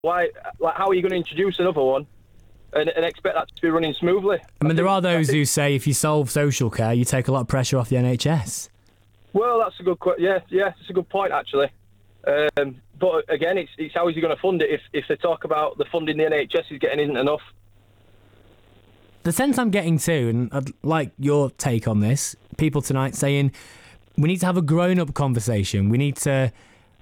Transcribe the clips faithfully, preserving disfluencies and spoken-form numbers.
Why? Like, how are you going to introduce another one and, and expect that to be running smoothly? I mean, I there think, are those think, who say if you solve social care, you take a lot of pressure off the N H S. Well, that's a good. Yeah, yeah, it's a good point actually. Um, but again, it's it's how is he going to fund it if if they talk about the funding the N H S is getting isn't enough. The sense I'm getting to, and I'd like your take on this, people tonight saying we need to have a grown-up conversation. We need to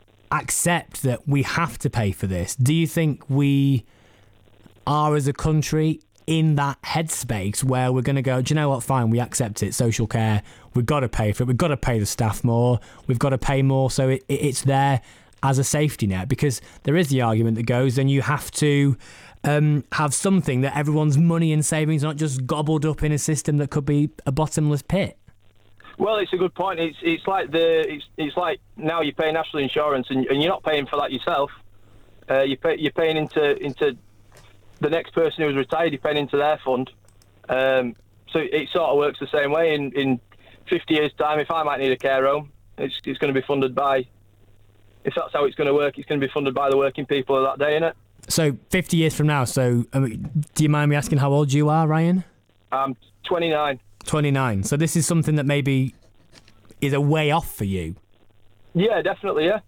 accept that we have to pay for this. Do you think we are, as a country, in that headspace where we're going to go, do you know what, fine, we accept it, social care, we've got to pay for it, we've got to pay the staff more, we've got to pay more so it, it, it's there as a safety net? Because there is the argument that goes, then you have to um, have something that everyone's money and savings not just gobbled up in a system that could be a bottomless pit. Well, it's a good point. It's it's like the it's it's like now you pay national insurance and, and you're not paying for that yourself. Uh, you pay you're paying into into the next person who's retired. You're paying into their fund. Um, so it sort of works the same way. In in fifty years' time, if I might need a care home, it's it's going to be funded by. If that's how it's going to work, it's going to be funded by the working people of that day, innit? So fifty years from now. So I mean, do you mind me asking how old you are, Ryan? I'm twenty-nine. twenty-nine. So this is something that maybe is a way off for you. Yeah, definitely, yeah.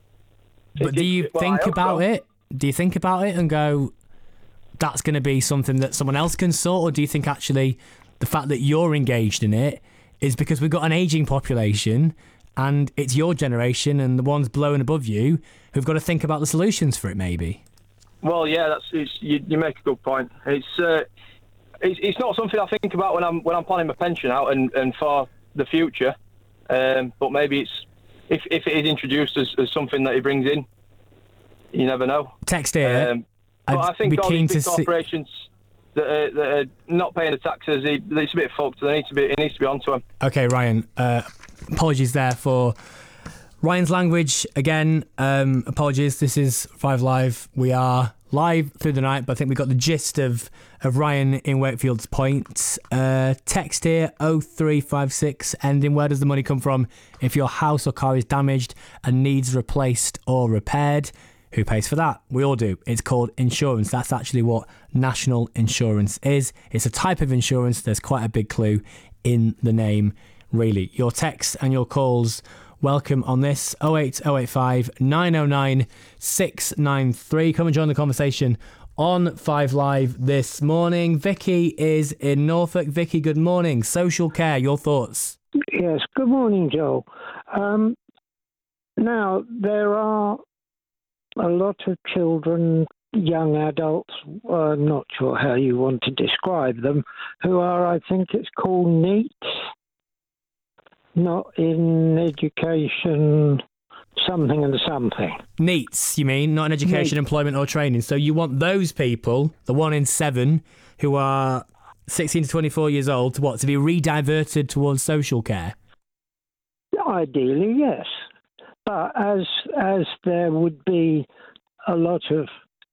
But It- do you it- well, think I hope about so. it? Do you think about it and go, that's going to be something that someone else can sort? Or do you think actually the fact that you're engaged in it is because we've got an ageing population and it's your generation and the ones below and above you who've got to think about the solutions for it maybe? Well, yeah, that's it's, you, you make a good point. It's, uh, it's it's not something I think about when I'm when I'm planning my pension out and, and for the future. Um, but maybe it's if if it is introduced as, as something that he brings in, you never know. Text here. Um, but I'd I think be all keen these big to see- corporations that are, that are not paying the taxes, it, it's a bit fucked. They need to be it needs to be onto them. Okay, Ryan. Uh, apologies there for Ryan's language again. Um, apologies. This is Five Live. We are live through the night, but I think we got the gist of, of Ryan in Wakefield's point. Uh, text here oh three five six ending. Where does the money come from if your house or car is damaged and needs replaced or repaired? Who pays for that? We all do. It's called insurance. That's actually what national insurance is. It's a type of insurance. There's quite a big clue in the name, really. Your texts and your calls, welcome on this. oh eight oh eight five nine oh nine six nine three. Come and join the conversation on Five Live this morning. Vicky is in Norfolk. Vicky, good morning. Social care, your thoughts? Yes, good morning, Joel. Um, now, there are a lot of children, young adults, uh, not sure how you want to describe them, who are, I think it's called NEETs, not in education, something and something. NEETs, you mean? Not in education, NEET. employment or training. So you want those people, the one in seven, who are sixteen to twenty-four years old, to what, to be re-diverted towards social care? Ideally, yes. But as as there would be a lot of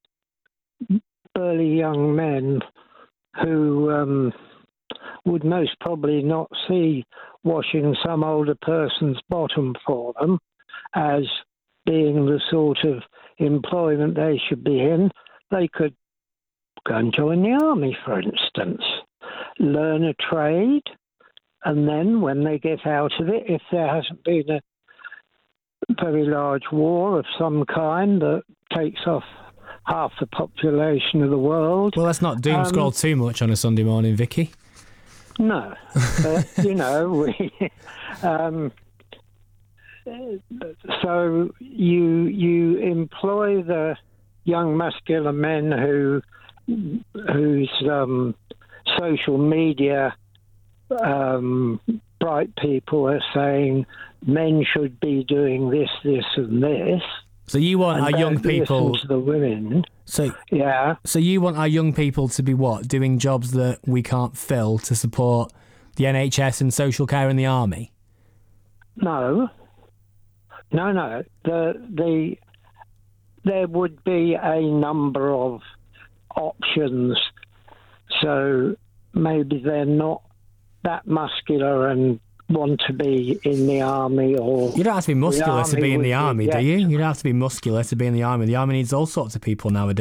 burly young men who um, would most probably not see washing some older person's bottom for them as being the sort of employment they should be in, they could go and join the army, for instance, learn a trade, and then when they get out of it, if there hasn't been a very large war of some kind that takes off half the population of the world. Well, let's not doom scroll Um, too much on a Sunday morning, Vicky. No, but, you know, we, um, so you you employ the young muscular men who whose um, social media um, bright people are saying men should be doing this, this, and this. So you want and our young don't people... listen to the women. So, Yeah. so you want our young people to be what? Doing jobs that we can't fill to support the N H S and social care in the army? No, no, no. The the there would be a number of options, so maybe they're not that muscular and want to be in the army, or You don't have to be muscular to army be in would the be- army, do yes. you? You don't have to be muscular to be in the army. The army needs all sorts of people nowadays.